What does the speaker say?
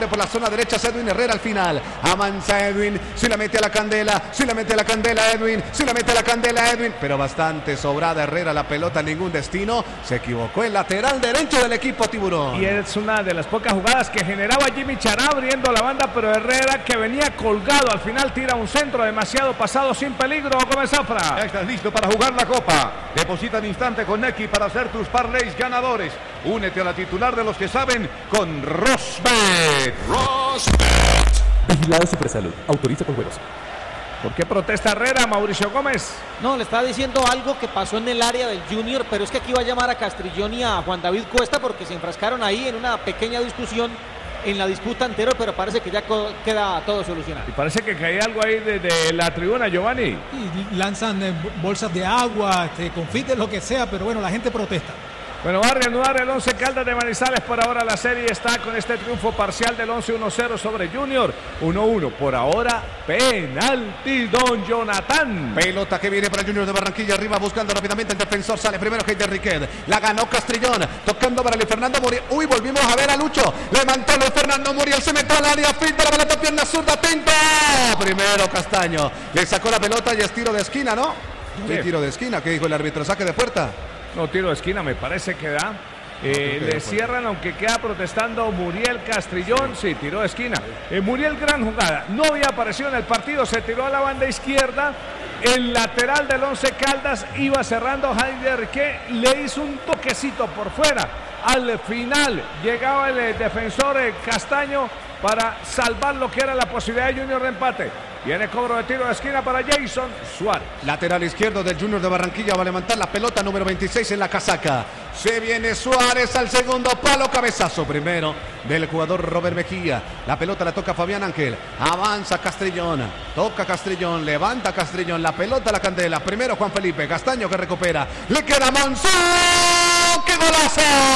abre por la zona derecha Edwin Herrera al final. Avanza Edwin, si la mete a la candela, si la mete a la candela Edwin, si la mete a la candela Edwin. Pero bastante sobrada Herrera, la pelota, ningún destino. Se equivocó el lateral derecho del equipo tiburón. Y es una de las pocas jugadas que generaba Jimmy Chará abriendo la banda, pero Herrera, que venía colgado, al final tira un centro demasiado pasado sin peligro. Gómez Zafra. Ya estás listo para jugar la Copa. Deposita al instante con Nequi para hacer tus parlays ganadores. Únete a la titular de los que saben con Rosbet. Vigilado Supersalud. Autoriza con juegos. ¿Por qué protesta Herrera, Mauricio Gómez? No, le estaba diciendo algo que pasó en el área del Junior, pero es que aquí va a llamar a Castrillón y a Juan David Cuesta porque se enfrascaron ahí en una pequeña discusión en la disputa anterior, pero parece que ya queda todo solucionado. Y parece que cae algo ahí de la tribuna, Giovanni. Y lanzan bolsas de agua, confites, lo que sea, pero bueno, la gente protesta. Bueno, va a reanudar el 11 Caldas de Manizales. Por ahora la serie está con este triunfo parcial del 11 1-0 sobre Junior. 1-1. Por ahora, penalti, don Jonathan. Pelota que viene para Junior de Barranquilla. Arriba buscando rápidamente el defensor. Sale primero Heider Riquet. La ganó Castrillón. Tocando para Luis Fernando Muriel. Uy, volvimos a ver a Lucho. Levantó Luis Fernando Muriel. Se metió al área. Filtra la pelota, pierna zurda. Atento. Primero Castaño. Le sacó la pelota y es tiro de esquina, ¿no? Sí, tiro de esquina. ¿Qué dijo el árbitro? Saque de puerta. No, tiro de esquina me parece que da. Le cierran, aunque queda protestando Muriel Castrillón. Sí, tiro de esquina. Muriel, gran jugada. No había aparecido en el partido. Se tiró a la banda izquierda. El lateral del 11 Caldas iba cerrando Heider, que le hizo un toquecito por fuera. Al final llegaba el defensor Castaño para salvar lo que era la posibilidad de Junior de empate. Viene cobro de tiro de esquina para Jason Suárez. Lateral izquierdo del Junior de Barranquilla. Va a levantar la pelota número 26 en la casaca. Se viene Suárez al segundo palo. Cabezazo primero del jugador Robert Mejía. La pelota la toca Fabián Ángel. Avanza Castrillón. Toca Castrillón. Levanta Castrillón. La pelota a la candela. Primero Juan Felipe. Castaño que recupera. Le queda Monzón. ¡Qué golazo!